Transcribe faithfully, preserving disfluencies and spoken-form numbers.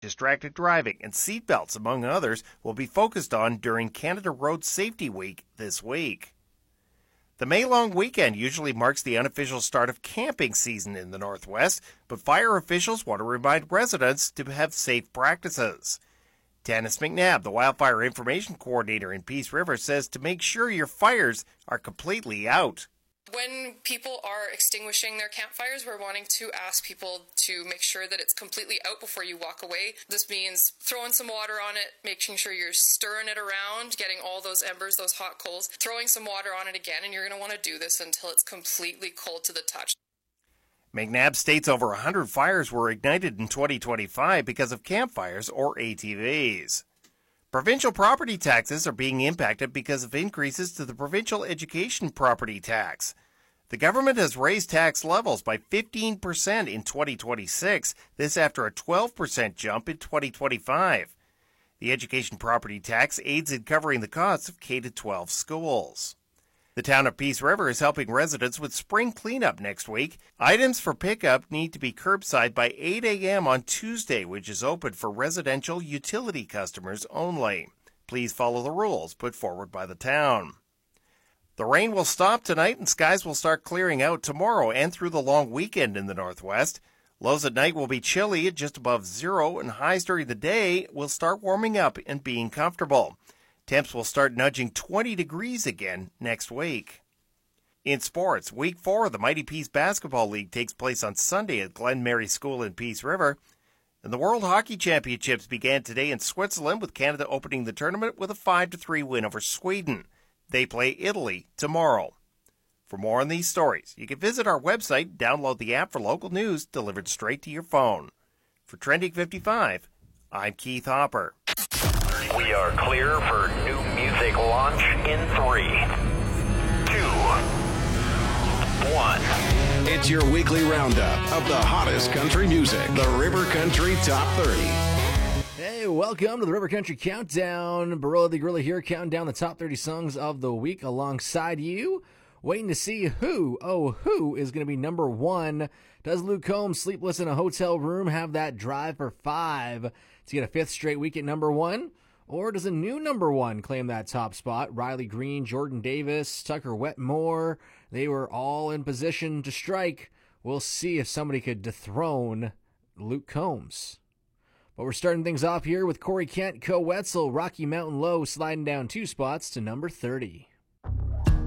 distracted driving, and seatbelts, among others, will be focused on during Canada Road Safety Week this week. The May-long weekend usually marks the unofficial start of camping season in the Northwest, but fire officials want to remind residents to have safe practices. Tanis McNabb, the Wildfire Information Coordinator in Peace River, says to make sure your fires are completely out. When people are extinguishing their campfires, we're wanting to ask people to make sure that it's completely out before you walk away. This means throwing some water on it, making sure you're stirring it around, getting all those embers, those hot coals, throwing some water on it again, and you're going to want to do this until it's completely cold to the touch. McNabb states over one hundred fires were ignited in twenty twenty-five because of campfires or A T Vs. Provincial property taxes are being impacted because of increases to the provincial education property tax. The government has raised tax levels by fifteen percent in twenty twenty-six, this after a twelve percent jump in twenty twenty-five. The education property tax aids in covering the costs of K through twelve schools. The town of Peace River is helping residents with spring cleanup next week. Items for pickup need to be curbside by eight a.m. on Tuesday, which is open for residential utility customers only. Please follow the rules put forward by the town. The rain will stop tonight and skies will start clearing out tomorrow and through the long weekend in the Northwest. Lows at night will be chilly at just above zero, and highs during the day will start warming up and being comfortable. Temps will start nudging twenty degrees again next week. In sports, week four of the Mighty Peace Basketball League takes place on Sunday at Glen Mary School in Peace River. And the World Hockey Championships began today in Switzerland, with Canada opening the tournament with a five to three win over Sweden. They play Italy tomorrow. For more on these stories, you can visit our website, download the app for local news delivered straight to your phone. For Trending fifty-five, I'm Keith Hopper. We are clear for new music launch in three, two, one. It's your weekly roundup of the hottest country music, the River Country Top thirty. Hey, welcome to the River Country Countdown. Barola the Gorilla here, counting down the top thirty songs of the week alongside you. Waiting to see who, oh, who is going to be number one. Does Luke Combs, Sleepless in a Hotel Room, have that drive for five to get a fifth straight week at number one? Or does a new number one claim that top spot? Riley Green, Jordan Davis, Tucker Wetmore, they were all in position to strike. We'll see if somebody could dethrone Luke Combs. But we're starting things off here with Corey Kent, Co Wetzel, Rocky Mountain Low, sliding down two spots to number thirty.